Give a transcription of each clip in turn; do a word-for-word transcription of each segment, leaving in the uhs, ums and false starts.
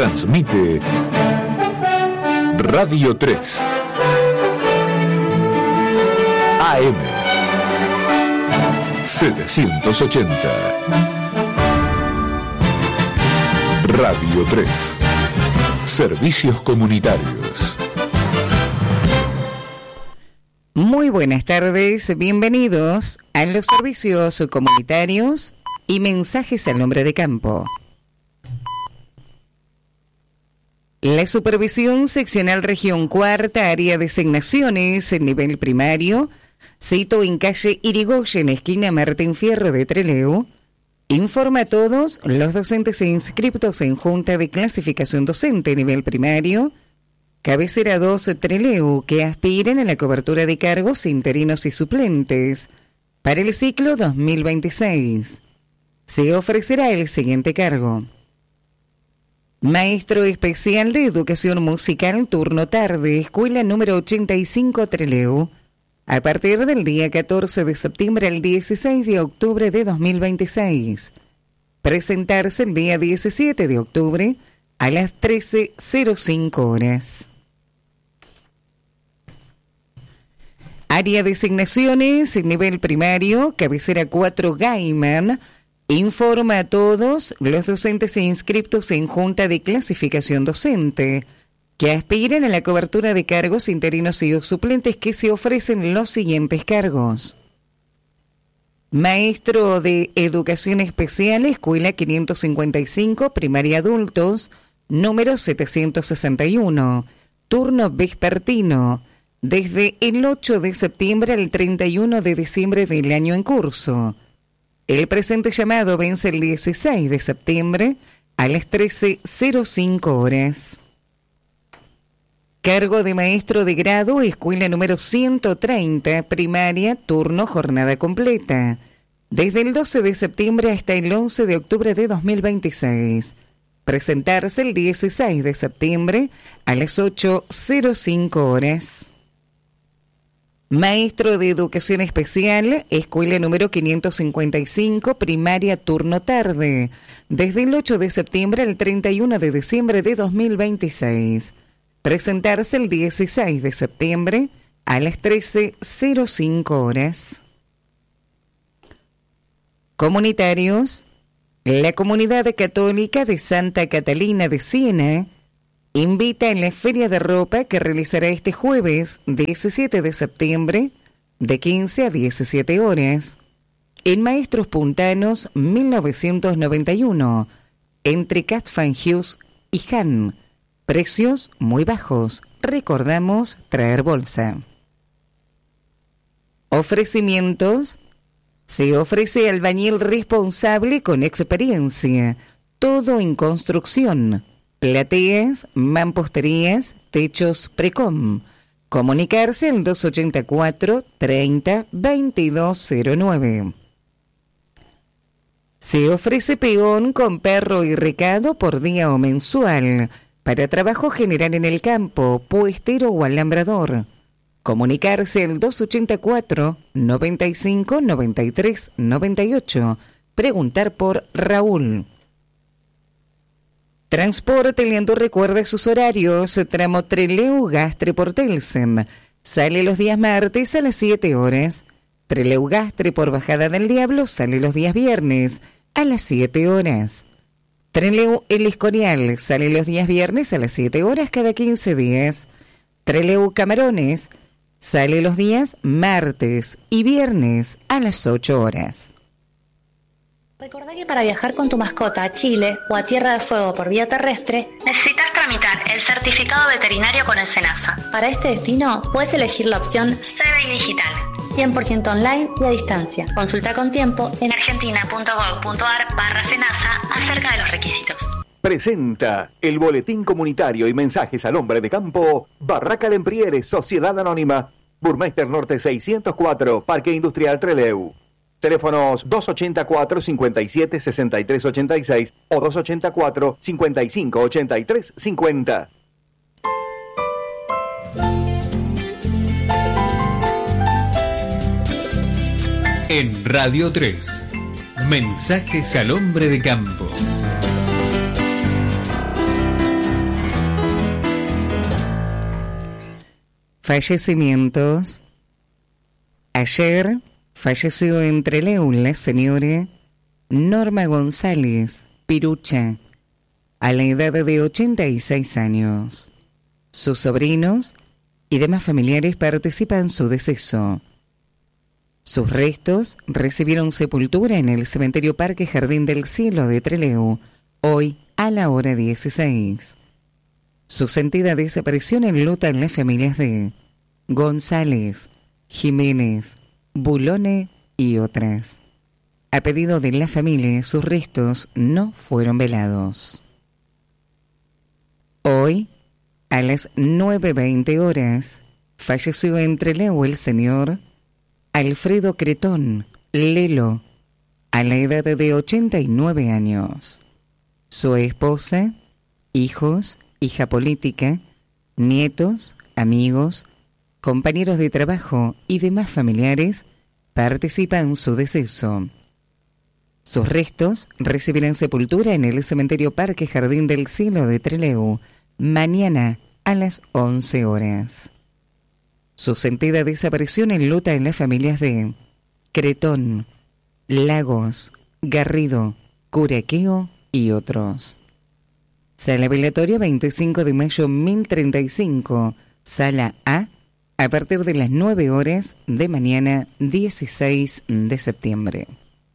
Transmite Radio tres A M setecientos ochenta. Radio tres. Servicios comunitarios. Muy buenas tardes, bienvenidos a los servicios comunitarios y mensajes al hombre de campo. La Supervisión Seccional Región Cuarta, área de asignaciones en nivel primario, sito en calle Irigoyen, esquina Martín Fierro de Trelew, informa a todos los docentes inscriptos en Junta de Clasificación Docente nivel primario, cabecera dos Trelew, que aspiren a la cobertura de cargos interinos y suplentes para el ciclo dos mil veintiséis. Se ofrecerá el siguiente cargo: Maestro Especial de Educación Musical, turno tarde, escuela número ochenta y cinco Trelew, a partir del día catorce de septiembre al dieciséis de octubre de dos mil veintiséis. Presentarse el día diecisiete de octubre a las trece cero cinco horas. Área de asignaciones en nivel primario, cabecera cuatro Gaiman, informa a todos los docentes inscriptos en Junta de Clasificación Docente que aspiran a la cobertura de cargos interinos y suplentes, que se ofrecen los siguientes cargos: Maestro de Educación Especial, escuela quinientos cincuenta y cinco, primaria adultos, número setecientos sesenta y uno, turno vespertino, desde el ocho de septiembre al treinta y uno de diciembre del año en curso. El presente llamado vence el dieciséis de septiembre a las trece cero cinco horas. Cargo de Maestro de Grado, escuela número ciento treinta, primaria, turno jornada completa, desde el doce de septiembre hasta el once de octubre de dos mil veintiséis. Presentarse el dieciséis de septiembre a las ocho cero cinco horas. Maestro de Educación Especial, escuela número quinientos cincuenta y cinco, primaria, turno tarde, desde el ocho de septiembre al treinta y uno de diciembre de dos mil veintiséis. Presentarse el dieciséis de septiembre a las trece cero cinco horas. Comunitarios, la Comunidad Católica de Santa Catalina de Siena invita a la Feria de Ropa que realizará este jueves diecisiete de septiembre de quince a diecisiete horas en Maestros Puntanos mil novecientos noventa y uno, entre Catfanhus y Han. Precios muy bajos. Recordamos traer bolsa. Ofrecimientos. Se ofrece albañil responsable con experiencia. Todo en construcción. Plateas, mamposterías, techos Precom. Comunicarse al dos ochenta y cuatro, treinta, veintidós cero nueve. Se ofrece peón con perro y recado por día o mensual para trabajo general en el campo, puestero o alambrador. Comunicarse al dos ochenta y cuatro, noventa y cinco, noventa y tres, noventa y ocho. Preguntar por Raúl. Transporte Leandro recuerda sus horarios. Tramo Trelew-Gastre por Telsen. Sale los días martes a las siete horas. Trelew-Gastre por Bajada del Diablo sale los días viernes a las siete horas. Trelew El Escorial sale los días viernes a las siete horas cada quince días. Trelew Camarones sale los días martes y viernes a las ocho horas. Recordá que para viajar con tu mascota a Chile o a Tierra de Fuego por vía terrestre, necesitas tramitar el certificado veterinario con el SENASA. Para este destino, puedes elegir la opción C B I Digital, cien por ciento online y a distancia. Consulta con tiempo en argentina.gov.ar barra SENASA acerca de los requisitos. Presenta el boletín comunitario y mensajes al hombre de campo, Barraca de Emprieres, Sociedad Anónima, Burmeister Norte seiscientos cuatro, Parque Industrial Trelew. Teléfonos dos ochenta y cuatro, cincuenta y siete, sesenta y tres ochenta y seis o dos ochenta y cuatro, cincuenta y cinco, ochenta y tres cincuenta. En Radio tres, mensajes al hombre de campo. Fallecimientos. Ayer falleció en Trelew la señora Norma González Pirucha, a la edad de ochenta y seis años. Sus sobrinos y demás familiares participan en su deceso. Sus restos recibieron sepultura en el cementerio Parque Jardín del Cielo de Trelew, hoy a la hora dieciséis. Su sentida desaparición enluta en las familias de González, Jiménez, Bulone y otras. A pedido de la familia, sus restos no fueron velados. Hoy, a las nueve veinte horas, falleció en Trelew el señor Alfredo Cretón Lelo, a la edad de ochenta y nueve años. Su esposa, hijos, hija política, nietos, amigos, compañeros de trabajo y demás familiares participan en su deceso. Sus restos recibirán sepultura en el cementerio Parque Jardín del Cielo de Trelew mañana a las once horas. Su sentida desaparición enluta en las familias de Cretón, Lagos, Garrido, Curaqueo y otros. Sala velatoria veinticinco de mayo mil treinta y cinco, Sala A, a partir de las nueve horas de mañana dieciséis de septiembre.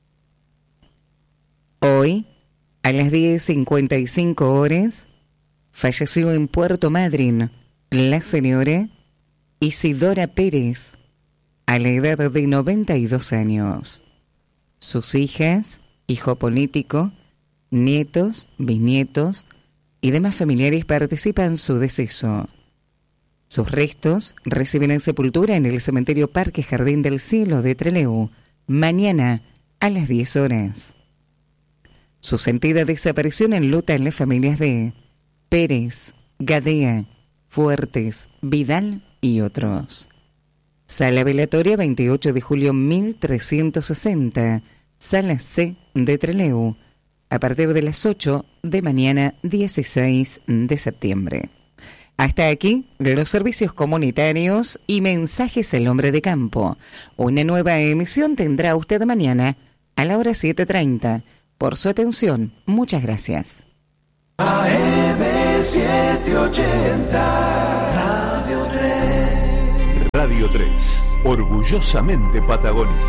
Hoy, a las diez cincuenta y cinco horas, falleció en Puerto Madryn la señora Isidora Pérez, a la edad de noventa y dos años. Sus hijas, hijo político, nietos, bisnietos y demás familiares participan en su deceso. Sus restos recibirán sepultura en el cementerio Parque Jardín del Cielo de Trelew mañana a las diez horas. Su sentida desaparición enluta en las familias de Pérez, Gadea, Fuertes, Vidal y otros. Sala velatoria veintiocho de julio mil trescientos sesenta, Sala C de Trelew, a partir de las ocho de mañana dieciséis de septiembre. Hasta aquí los servicios comunitarios y mensajes al hombre de campo. Una nueva emisión tendrá usted mañana a la hora siete treinta. Por su atención, muchas gracias. A M setecientos ochenta Radio tres. Radio tres, orgullosamente patagónica.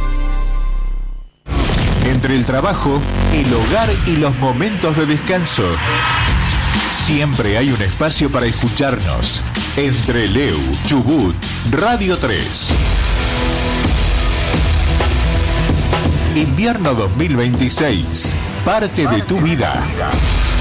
Entre el trabajo, el hogar y los momentos de descanso, siempre hay un espacio para escucharnos. En Trelew, Chubut, Radio tres. Invierno dos mil veintiséis, parte de tu vida.